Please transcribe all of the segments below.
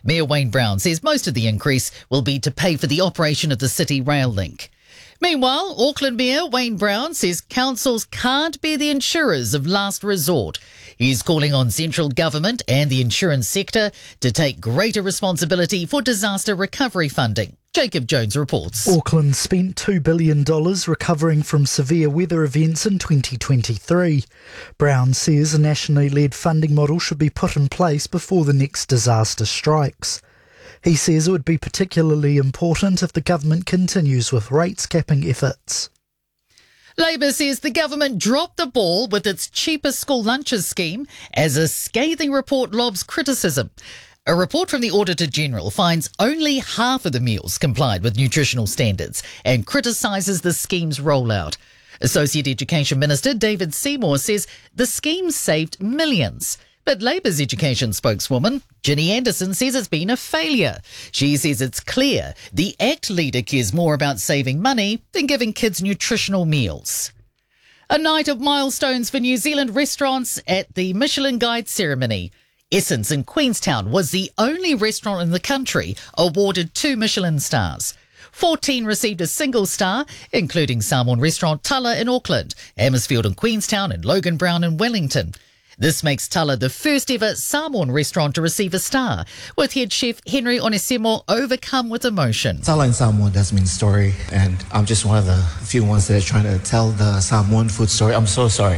Mayor Wayne Brown says most of the increase will be to pay for the operation of the City Rail Link. Meanwhile, Auckland Mayor Wayne Brown says councils can't be the insurers of last resort. He's calling on central government and the insurance sector to take greater responsibility for disaster recovery funding. Jacob Jones reports. Auckland spent $2 billion recovering from severe weather events in 2023. Brown says a nationally led funding model should be put in place before the next disaster strikes. He says it would be particularly important if the government continues with rates capping efforts. Labor says the government dropped the ball with its cheaper school lunches scheme as a scathing report lobs criticism. A report from the Auditor-General finds only half of the meals complied with nutritional standards and criticises the scheme's rollout. Associate Education Minister David Seymour says the scheme saved millions. But Labour's education spokeswoman, Ginny Anderson, says it's been a failure. She says it's clear the ACT leader cares more about saving money than giving kids nutritional meals. A night of milestones for New Zealand restaurants at the Michelin Guide ceremony. Essence in Queenstown was the only restaurant in the country awarded 2 Michelin stars. 14 received a single star, including Samoan restaurant Tala in Auckland, Amersfield in Queenstown and Logan Brown in Wellington. This makes Tala the first ever Samoan restaurant to receive a star, with head chef Henry Onesimo overcome with emotion. Tala in Samoan does mean story, and I'm just one of the few ones that are trying to tell the Samoan food story. I'm so sorry.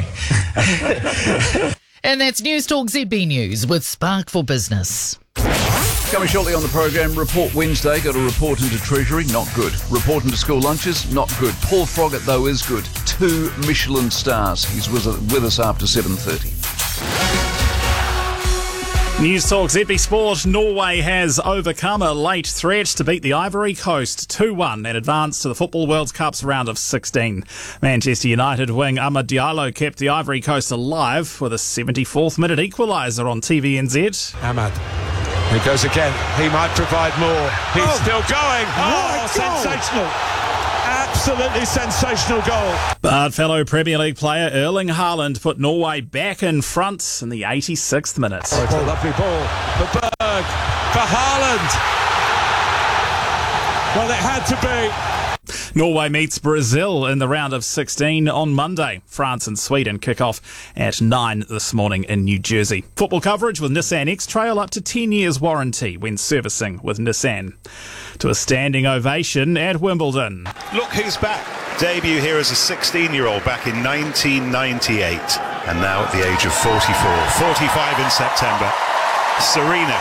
And that's News Talk ZB News with Spark for Business. Coming shortly on the programme, Report Wednesday, got a report into Treasury, not good. Report into school lunches, not good. Paul Froggatt, though, is good. 2 Michelin stars. He's with us after 7:30. News Talk ZB Sport. Norway has overcome a late threat to beat the Ivory Coast 2-1 and advance to the Football World Cup's round of 16. Manchester United wing Amad Diallo kept the Ivory Coast alive with a 74th minute equaliser on TVNZ. Amad. He goes again. He might provide more. He's still going. Oh, sensational. Absolutely sensational goal. But fellow Premier League player Erling Haaland put Norway back in front in the 86th minute. Oh, it's a lovely ball for Berg, for Haaland. Well, it had to be. Norway meets Brazil in the round of 16 on Monday. France and Sweden kick off at 9 this morning in New Jersey. Football coverage with Nissan X-Trail, up to 10 years warranty when servicing with Nissan. To a standing ovation at Wimbledon. Look who's back. Debut here as a 16-year-old back in 1998. And now at the age of 44, 45 in September, Serena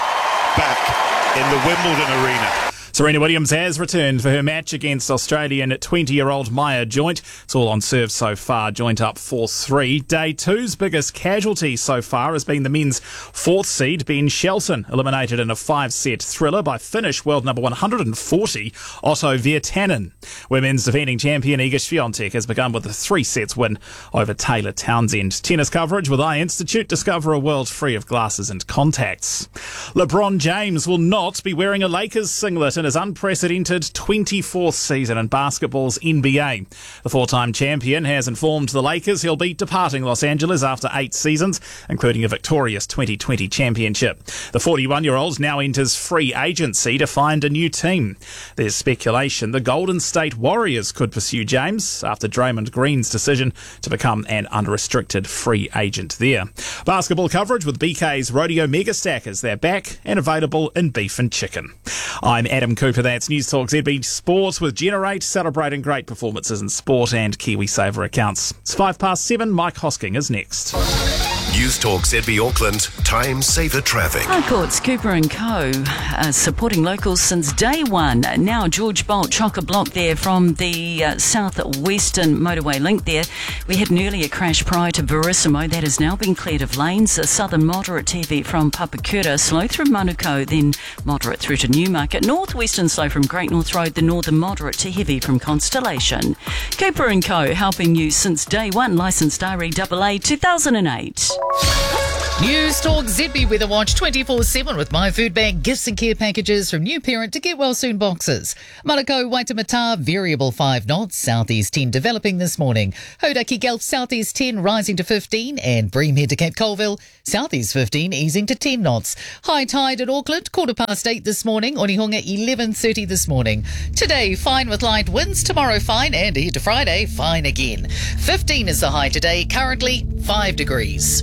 back in the Wimbledon arena. Serena Williams has returned for her match against Australian 20-year-old Maya Joint. It's all on serve so far, Joint up 4-3. Day 2's biggest casualty so far has been the men's 4th seed, Ben Shelton, eliminated in a 5-set thriller by Finnish world number 140, Otto Virtanen. Women's defending champion Iga Swiatek has begun with a 3-set win over Taylor Townsend. Tennis coverage with iInstitute. Discover a world free of glasses and contacts. LeBron James will not be wearing a Lakers singlet in his unprecedented 24th season in basketball's NBA. The 4-time champion has informed the Lakers he'll be departing Los Angeles after 8 seasons, including a victorious 2020 championship. The 41-year-old now enters free agency to find a new team. There's speculation the Golden State Warriors could pursue James after Draymond Green's decision to become an unrestricted free agent there. Basketball coverage with BK's Rodeo Mega Stackers. They're back and available in beef and chicken. I'm Adam Cooper. That's News Talk ZB Sport with Generate, celebrating great performances in sport and KiwiSaver accounts. It's 7:05. Mike Hosking is next. News Talk ZB Auckland, Time Saver Traffic. Harcourt's Cooper & Co. Supporting locals since day one. Now George Bolt chock-a-block there from the south-western motorway link there. We had an earlier crash prior to Verissimo. That has now been cleared of lanes. A southern moderate TV from Papakura, slow through Manukau, then moderate through to Newmarket. Northwestern slow from Great North Road, the northern moderate to heavy from Constellation. Cooper & Co. helping you since day one. Licensed RE AA 2008. News Talk ZB Weather Watch 24/7 with My Food Bag, gifts and care packages from New Parent to Get Well Soon boxes. Manukau, Waitemata, variable 5 knots, southeast 10 developing this morning. Hauraki Gulf, southeast 10 rising to 15, and Breamhead to Cape Colville, southeast 15 easing to 10 knots. High tide at Auckland, 8:15 this morning. Onehunga 11:30 this morning. Today, fine with light winds. Tomorrow, fine, and ahead to Friday, fine again. 15 is the high today, currently 5 degrees.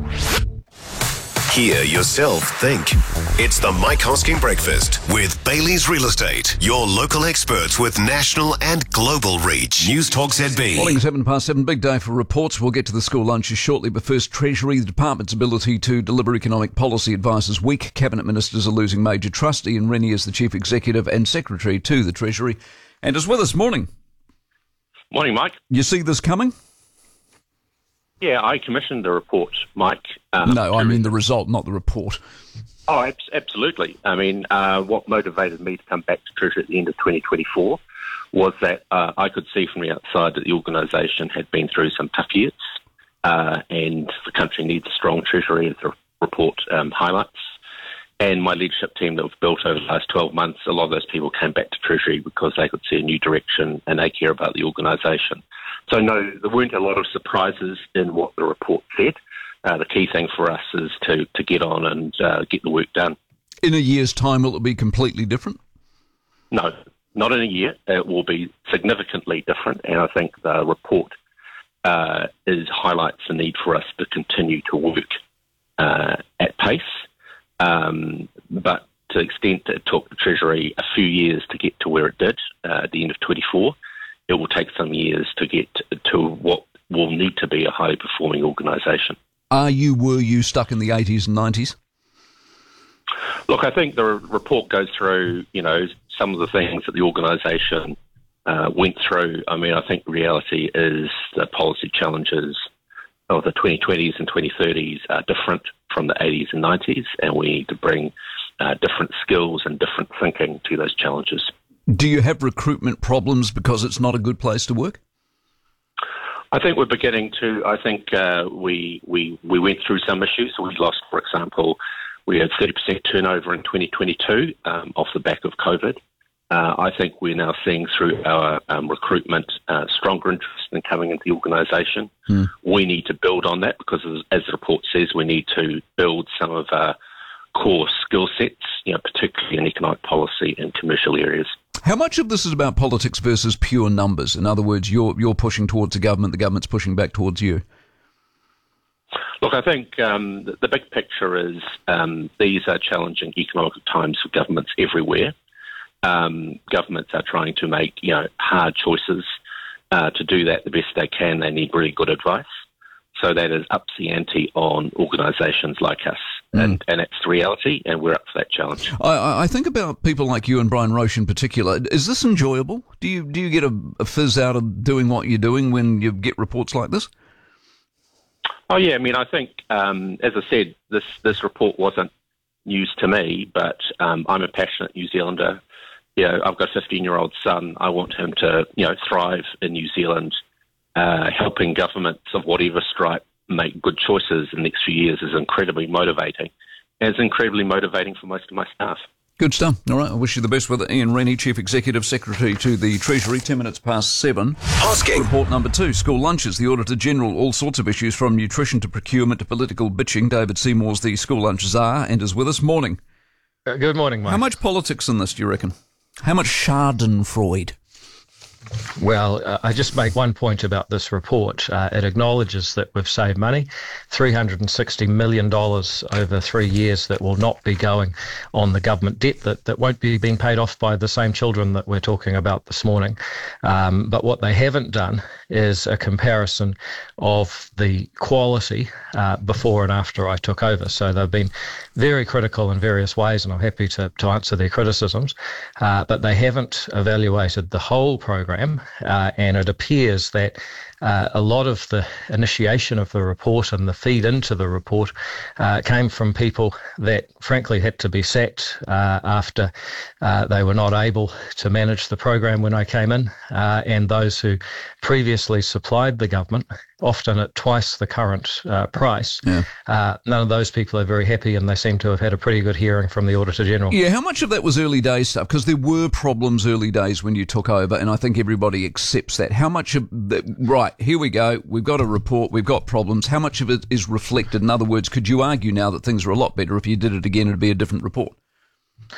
Hear yourself think. It's the Mike Hosking Breakfast with Bailey's Real Estate, your local experts with national and global reach. News Talk ZB. Morning, 7:07, big day for reports. We'll get to the school lunches shortly, but first, Treasury. The Department's ability to deliver economic policy advice is weak. Cabinet ministers are losing major trust. Ian Rennie is the Chief Executive and Secretary to the Treasury and is with us. Morning. Morning, Mike. You see this coming? Yeah, I commissioned the report, Mike. No, I mean the result, not the report. Oh, absolutely. I mean, what motivated me to come back to Treasury at the end of 2024 was that I could see from the outside that the organisation had been through some tough years and the country needs a strong Treasury, as the report highlights. And my leadership team that we've built over the last 12 months, a lot of those people came back to Treasury because they could see a new direction and they care about the organisation. So no, there weren't a lot of surprises in what the report said. The key thing for us is to get on and get the work done. In a year's time, will it be completely different? No, not in a year. It will be significantly different, and I think the report highlights the need for us to continue to work at pace. But to the extent that it took the Treasury a few years to get to where it did at the end of 24, it will take some years to get to what will need to be a highly performing organisation. Were you stuck in the 80s and 90s? Look, I think the report goes through, some of the things that the organisation went through. I mean, I think the reality is the policy challenges of the 2020s and 2030s are different from the 80s and 90s, and we need to bring different skills and different thinking to those challenges. Do you have recruitment problems because it's not a good place to work? I think we're beginning to. I think we went through some issues. We lost, for example, we had 30% turnover in 2022 off the back of COVID. I think we're now seeing through our recruitment stronger interest in coming into the organisation. We need to build on that because, as the report says, we need to build some of our core skill sets, particularly in economic policy and commercial areas. How much of this is about politics versus pure numbers? In other words, you're pushing towards the government's pushing back towards you. Look, I think the big picture is these are challenging economic times for governments everywhere. Governments are trying to make hard choices. To do that the best they can, they need really good advice. So that is ups the ante on organisations like us. And that's the reality, and we're up for that challenge. I think about people like you and Brian Roche in particular. Is this enjoyable? Do you get a fizz out of doing what you're doing when you get reports like this? Oh, yeah. I mean, I think, as I said, this report wasn't news to me, but I'm a passionate New Zealander. I've got a 15-year-old son. I want him to, thrive in New Zealand. Helping governments of whatever stripe make good choices in the next few years is incredibly motivating. And it's incredibly motivating for most of my staff. Good stuff. All right, I wish you the best with it. Ian Rennie, Chief Executive Secretary to the Treasury, 10 minutes past 7. Hosking. Report number 2, school lunches. The Auditor General, all sorts of issues from nutrition to procurement to political bitching. David Seymour's the school lunches are and is with us. Morning. Good morning, Mike. How much politics in this, do you reckon? How much Schadenfreude? Well, I just make one point about this report. It acknowledges that we've saved money, $360 million over 3 years that will not be going on the government debt, that won't be being paid off by the same children that we're talking about this morning. But what they haven't done is a comparison of the quality before and after I took over. So they've been very critical in various ways, and I'm happy to answer their criticisms, but they haven't evaluated the whole program, and it appears that a lot of the initiation of the report and the feed into the report came from people that frankly had to be sacked after they were not able to manage the program when I came in, and those who previously supplied the government, often at twice the current price. Yeah. None of those people are very happy, and they seem to have had a pretty good hearing from the Auditor General. Yeah, how much of that was early days stuff? Because there were problems early days when you took over, and I think everybody accepts that. How much of that, right, here we go, we've got a report, we've got problems, how much of it is reflected? In other words, could you argue now that things are a lot better if you did it again, it'd be a different report?